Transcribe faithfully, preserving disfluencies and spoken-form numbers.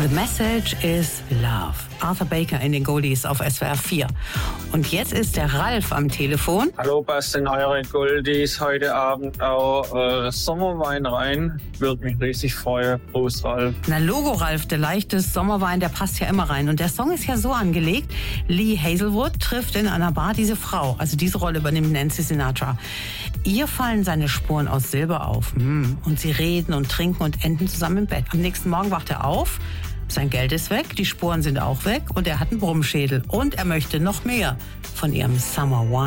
The Message is Love. Arthur Baker in den Goldies auf S W R vier. Und jetzt ist der Ralf am Telefon. Hallo, passt in eure Goldies heute Abend auch äh, Sommerwein rein. Würde mich riesig freuen. Prost, Ralf. Na Logo, Ralf, der leichte Sommerwein, der passt ja immer rein. Und der Song ist ja so angelegt, Lee Hazelwood trifft in einer Bar diese Frau. Also diese Rolle übernimmt Nancy Sinatra. Ihr fallen seine Spuren aus Silber auf. Und sie reden und trinken und enden zusammen im Bett. Am nächsten Morgen wacht er auf. Sein Geld ist weg, die Spuren sind auch weg und er hat einen Brummschädel. Und er möchte noch mehr von ihrem Summer Wine.